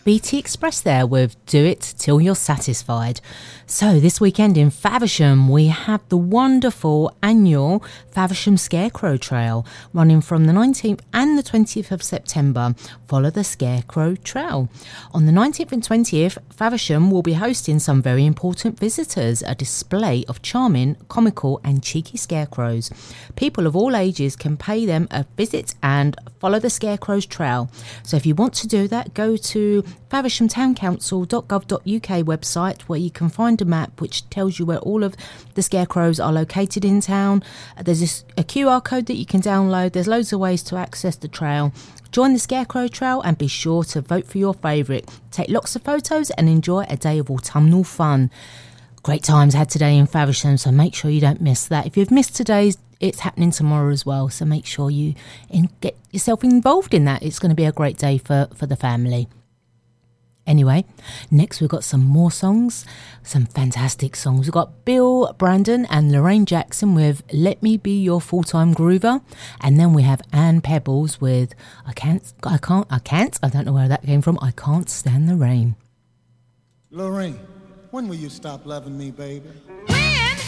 BT Express there with Do It Till You're Satisfied. So this weekend in Faversham we have the wonderful annual Faversham Scarecrow Trail running from the 19th and the 20th of September. Follow the Scarecrow Trail. On the 19th and 20th, Faversham will be hosting some very important visitors, a display of charming, comical and cheeky scarecrows. People of all ages can pay them a visit and follow the Scarecrow's Trail. So if you want to do that, go to favershamtowncouncil.gov.uk website where you can find a map which tells you where all of the scarecrows are located in town. There's a QR code that you can download. There's loads of ways to access the trail. Join the Scarecrow Trail and be sure to vote for your favourite. Take lots of photos and enjoy a day of autumnal fun. Great times had today in Faversham, so make sure you don't miss that. If you've missed today's, it's happening tomorrow as well, so make sure you get yourself involved in that. It's going to be a great day for the family. Anyway, next we've got some more songs, some fantastic songs. We've got Bill Brandon and Lorraine Jackson with Let Me Be Your Full-Time Groover. And then we have Anne Pebbles with I don't know where that came from, I Can't Stand the Rain. Lorraine, when will you stop loving me, baby?